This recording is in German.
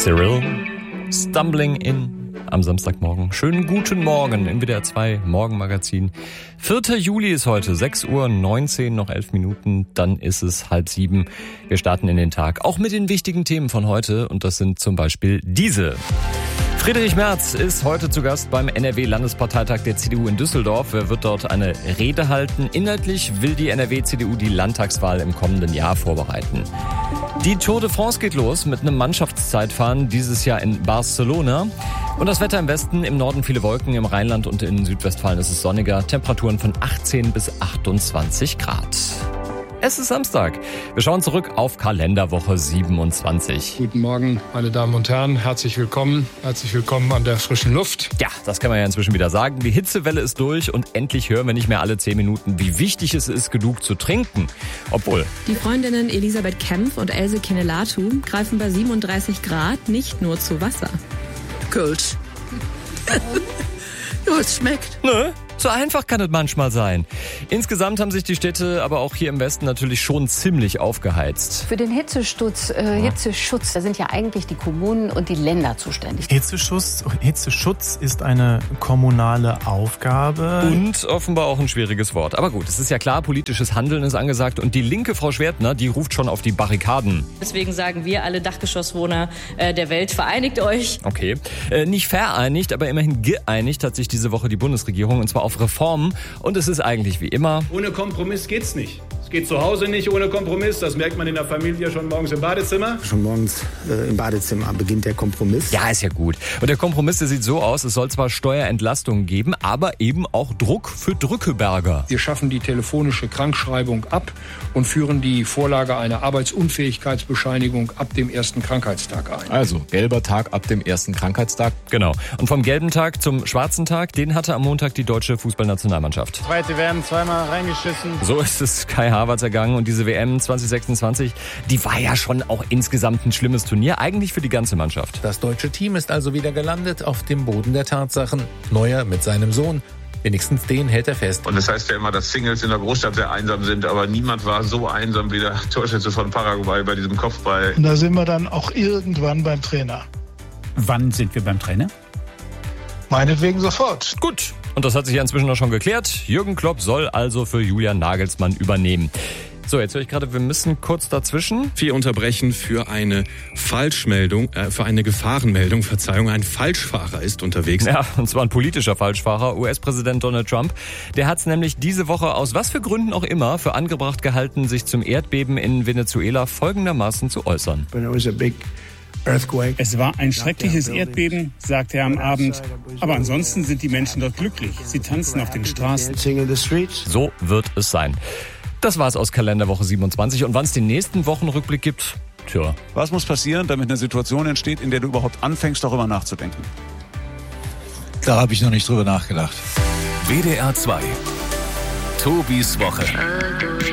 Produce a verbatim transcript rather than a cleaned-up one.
Cyril, Stumbling In am Samstagmorgen. Schönen guten Morgen im W D R zwei Morgenmagazin. vierter Juli ist heute, sechs Uhr neunzehn, noch elf Minuten, dann ist es halb sieben. Wir starten in den Tag, auch mit den wichtigen Themen von heute, und das sind zum Beispiel diese. Friedrich Merz ist heute zu Gast beim N R W-Landesparteitag der C D U in Düsseldorf. Er wird dort eine Rede halten. Inhaltlich will die N R W-C D U die Landtagswahl im kommenden Jahr vorbereiten. Die Tour de France geht los mit einem Mannschaftszeitfahren, dieses Jahr in Barcelona. Und das Wetter im Westen, im Norden viele Wolken, im Rheinland und in Südwestfalen ist es sonniger. Temperaturen von achtzehn bis achtundzwanzig Grad. Es ist Samstag. Wir schauen zurück auf Kalenderwoche siebenundzwanzig. Guten Morgen, meine Damen und Herren. Herzlich willkommen. Herzlich willkommen an der frischen Luft. Ja, das kann man ja inzwischen wieder sagen. Die Hitzewelle ist durch und endlich hören wir nicht mehr alle zehn Minuten, wie wichtig es ist, genug zu trinken. Obwohl... Die Freundinnen Elisabeth Kempf und Else Kenelatu greifen bei siebenunddreißig Grad nicht nur zu Wasser. Kölsch. Ja, es schmeckt. Nö. So einfach kann es manchmal sein. Insgesamt haben sich die Städte aber auch hier im Westen natürlich schon ziemlich aufgeheizt. Für den Hitzeschutz, äh, Hitzeschutz, da sind ja eigentlich die Kommunen und die Länder zuständig. Hitzeschutz, Hitzeschutz ist eine kommunale Aufgabe. Und offenbar auch ein schwieriges Wort. Aber gut, es ist ja klar, politisches Handeln ist angesagt. Und die linke Frau Schwertner, die ruft schon auf die Barrikaden. Deswegen sagen wir alle Dachgeschosswohner äh, der Welt, vereinigt euch. Okay, äh, nicht vereinigt, aber immerhin geeinigt hat sich diese Woche die Bundesregierung, und zwar auf Reformen, und es ist eigentlich wie immer. Ohne Kompromiss geht's nicht. Es geht zu Hause nicht ohne Kompromiss. Das merkt man in der Familie schon morgens im Badezimmer. Schon morgens äh, im Badezimmer beginnt der Kompromiss. Ja, ist ja gut. Und der Kompromiss, der sieht so aus, es soll zwar Steuerentlastungen geben, aber eben auch Druck für Drückeberger. Wir schaffen die telefonische Krankschreibung ab und führen die Vorlage einer Arbeitsunfähigkeitsbescheinigung ab dem ersten Krankheitstag ein. Also gelber Tag ab dem ersten Krankheitstag. Genau. Und vom gelben Tag zum schwarzen Tag, den hatte am Montag die deutsche Fußballnationalmannschaft. Zweite W M, zweimal reingeschissen. So ist es Kai Havertz ergangen, und diese W M zwanzig sechsundzwanzig, die war ja schon auch insgesamt ein schlimmes Turnier, eigentlich für die ganze Mannschaft. Das deutsche Team ist also wieder gelandet auf dem Boden der Tatsachen. Neuer mit seinem Sohn. Wenigstens den hält er fest. Und das heißt ja immer, dass Singles in der Großstadt sehr einsam sind, aber niemand war so einsam wie der Torschütze von Paraguay bei diesem Kopfball. Und da sind wir dann auch irgendwann beim Trainer. Wann sind wir beim Trainer? Meinetwegen sofort. Gut. Und das hat sich ja inzwischen auch schon geklärt. Jürgen Klopp soll also für Julian Nagelsmann übernehmen. So, jetzt höre ich gerade, wir müssen kurz dazwischen. Wir unterbrechen für eine Falschmeldung, äh, für eine Gefahrenmeldung, Verzeihung, ein Falschfahrer ist unterwegs. Ja, und zwar ein politischer Falschfahrer, U S-Präsident Donald Trump. Der hat es nämlich diese Woche aus was für Gründen auch immer für angebracht gehalten, sich zum Erdbeben in Venezuela folgendermaßen zu äußern. Es war ein schreckliches Erdbeben, sagte er am Abend. Aber ansonsten sind die Menschen dort glücklich. Sie tanzen auf den Straßen. So wird es sein. Das war's aus Kalenderwoche siebenundzwanzig. Und wann es den nächsten Wochenrückblick gibt, tja. Was muss passieren, damit eine Situation entsteht, in der du überhaupt anfängst, darüber nachzudenken? Da habe ich noch nicht drüber nachgedacht. W D R zwei. Tobis Woche.